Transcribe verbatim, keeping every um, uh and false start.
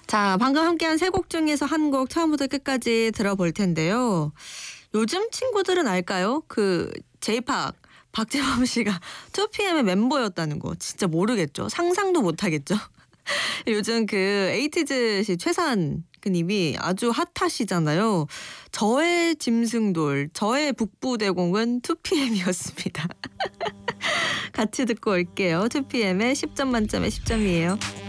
자, 방금 함께한 세 곡 중에서 한 곡 처음부터 끝까지 들어볼 텐데요. 요즘 친구들은 알까요? 그 제이팝 박재범 씨가 투피엠의 멤버였다는 거 진짜 모르겠죠. 상상도 못하겠죠. 요즘 그 에이티즈 최산 님이 아주 핫하시잖아요. 저의 짐승돌, 저의 북부대공은 투피엠이었습니다. 같이 듣고 올게요. 투피엠의 십 점 만점에 십 점이에요.